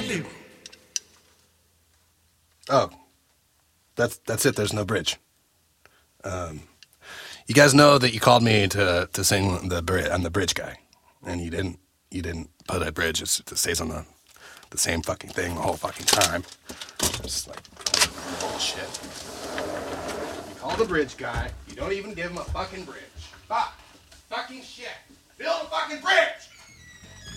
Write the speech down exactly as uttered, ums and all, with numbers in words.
you. Oh, that's that's it. There's no bridge. Um, you guys know that you called me to to sing the bridge. I'm the bridge guy, and you didn't you didn't put a bridge. It's, it stays on the the same fucking thing the whole fucking time. It's like bullshit. You call the bridge guy. You don't even give him a fucking bridge. Fuck. Fucking shit. Build a fucking bridge.